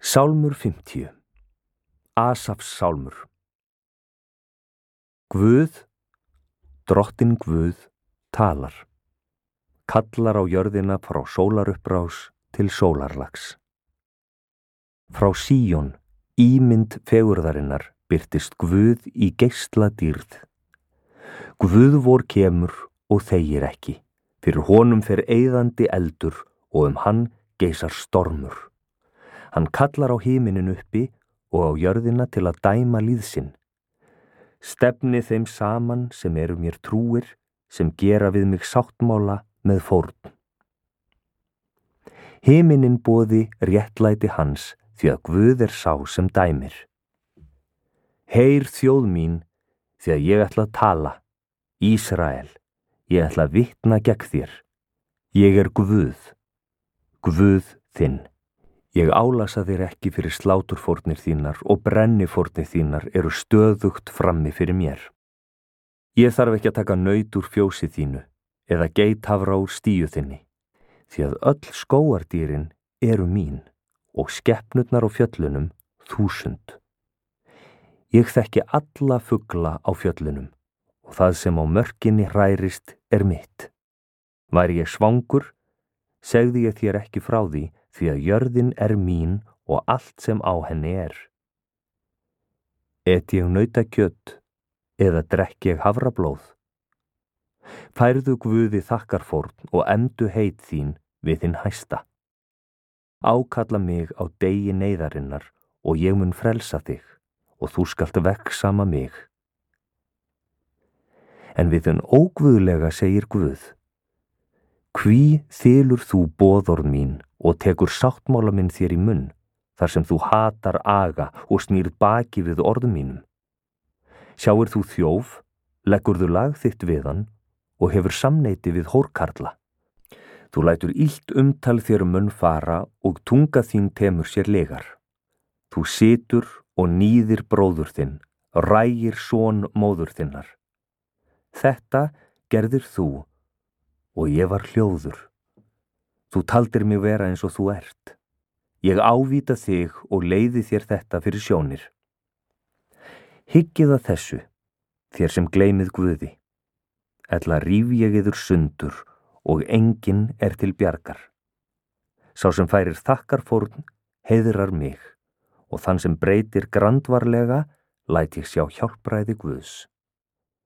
Sálmur 50. Asafs sálmur. Guð, drottinn Guð, talar. Kallar á jörðina frá sólarupprás til sólarlags. Frá Síón, ímynd fegurðarinnar, birtist Guð í geisla dýrð. Guð vor kemur og þegir ekki. Fyrir honum fer eyðandi eldur og hann geisar stormur. Hann kallar á himinin uppi og á jörðina til að dæma líð sinn. Stefni þeim saman sem eru mér trúir, sem gera við mig sáttmála með fórn. Himinin boði réttlæti hans, því að Guð er sá sem dæmir. Heyr þjóð mín, því að ég ætla að tala. Ísrael, ég ætla að vitna gegn þér. Ég er Guð, Guð þinn. Ég álasa þér ekki fyrir sláturfórnir þínar og brennifórnir þínar eru stöðugt frammi fyrir mér. Ég þarf ekki að taka naut úr fjósi þínu eða geithafra úr stíu þinni, því að öll skógardýrin eru mín og skepnurnar á fjöllunum 1000. Ég þekki alla fugla á fjöllunum og það sem á mörkinni hrærist er mitt. Væri ég svangur, segði ég þér ekki frá því að jörðin er mín og allt sem á henni er. Et ég nautakjöt eða drekk ég hafrablóð? Færðu Guði þakkarfórn og efndu heit þín við hinn hæsta. Ákalla mig á degi neyðarinnar og ég mun frelsa þig og þú skalt vegsama mig. En við hinn óguðlega segir Guð: Hví þylur þú boðorð mín og tekur sáttmála minn þér í munn, þar sem þú hatar aga og snýrð baki við orðum mínum? Sjáir þú þjóf, leggurðu lag þitt við hann og hefur samneyti við hórkarla. Þú lætur illt umtal þér munn fara og tunga þín temur sér legar. Þú situr og níðir bróður þinn, rægir son móður þinnar. Þetta gerðir þú og ég var hljóður. Þú taldir mig vera eins og þú ert. Ég ávíta þig og leiði þér þetta fyrir sjónir. Hyggið að þessu, þér sem gleymið Guði. Ella ríf ég yður sundur og enginn er til bjargar. Sá sem færir þakkarfórn heiðrar mig og þann sem breytir grandvarlega læt ég sjá hjálpræði Guðs.